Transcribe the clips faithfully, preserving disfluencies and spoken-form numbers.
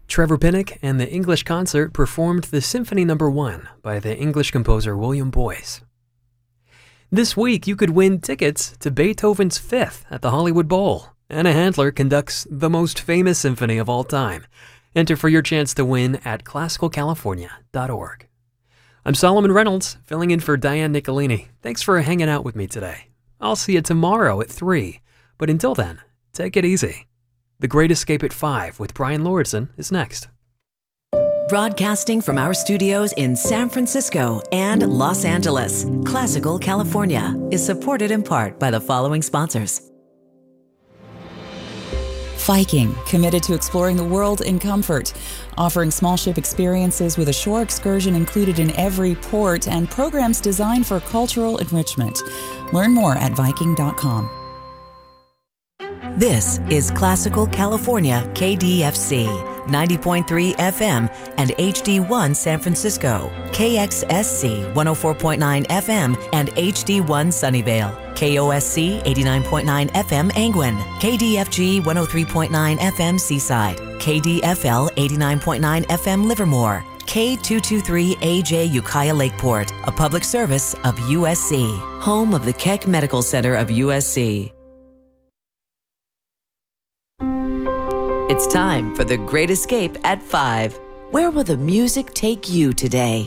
Trevor Pinnock and the English Concert performed the Symphony Number one by the English composer William Boyce. This week, you could win tickets to Beethoven's Fifth at the Hollywood Bowl. Anna Handler conducts the most famous symphony of all time. Enter for your chance to win at classical california dot org. I'm Solomon Reynolds, filling in for Diane Nicolini. Thanks for hanging out with me today. I'll see you tomorrow at three, but until then, take it easy. The Great Escape at five with Brian Lauritsen is next. Broadcasting from our studios in San Francisco and Los Angeles, Classical California is supported in part by the following sponsors. Viking, committed to exploring the world in comfort, offering small ship experiences with a shore excursion included in every port and programs designed for cultural enrichment. Learn more at viking dot com. This is Classical California K D F C, ninety point three F M and H D one San Francisco, K X S C one oh four point nine F M and H D one Sunnyvale, K O S C eighty-nine point nine F M Angwin, K D F G one oh three point nine F M Seaside, K D F L eighty-nine point nine F M Livermore, K two twenty-three A J Ukiah Lakeport, a public service of U S C, home of the Keck Medical Center of U S C. It's time for The Great Escape at five. Where will the music take you today?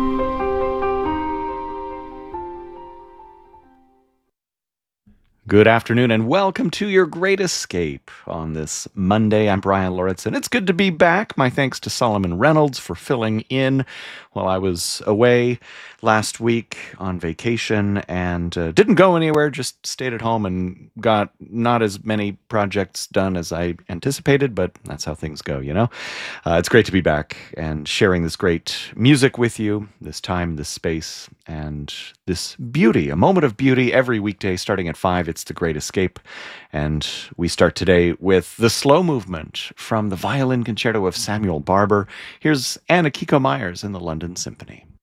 Good afternoon and welcome to Your Great Escape on this Monday. I'm Brian Lauritsen. It's good to be back. My thanks to Solomon Reynolds for filling in while I was away last week on vacation and uh, didn't go anywhere, just stayed at home and got not as many projects done as I anticipated, but that's how things go, you know? Uh, it's great to be back and sharing this great music with you, this time, this space, and this beauty, a moment of beauty every weekday starting at five. It's The Great Escape. And we start today with the slow movement from the Violin Concerto of Samuel Barber. Here's Anna Kiko Myers in the London Symphony.